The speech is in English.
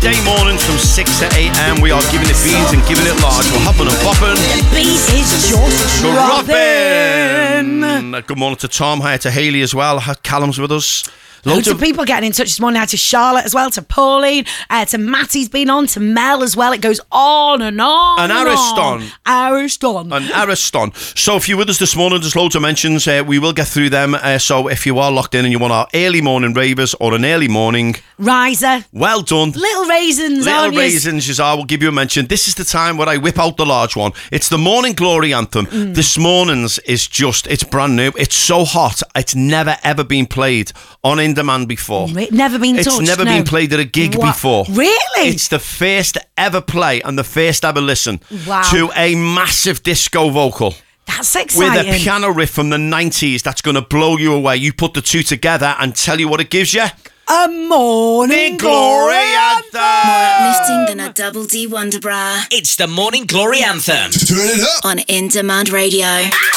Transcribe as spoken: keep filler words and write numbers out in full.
weekday mornings from six to eight a.m. We are giving it beans and giving it large. We're hopping and bopping. The beat is just dropping. dropping. Good morning to Tom. Hi to Hayley as well. Callum's with us. Loads of people getting in touch this morning. Hi to Charlotte as well, to Pauline, uh, to Matty's been on, to Mel as well. It goes on and on. And and Ariston. Ariston. And Ariston. So if you're with us this morning, there's loads of mentions. Uh, we will get through them. Uh, so if you are locked in and you want our early morning ravers or an early morning riser, well done. Little raisins. Little aren't raisins, as I will give you a mention. This is the time where I whip out the large one. It's the Morning Glory Anthem. Mm. This morning's is just, it's brand new. It's so hot. It's never ever been played on In Demand before. Never been touched. It's never no. been played at a gig what? before. Really? It's the first ever play and the first ever listen wow. to a massive disco vocal. That's exciting. With a piano riff from the nineties that's going to blow you away. You put the two together and tell you what it gives you. A Morning Glory Anthem. More uplifting than a double D Wonder Bra. It's the Morning Glory Anthem. Turn it up on In Demand Radio.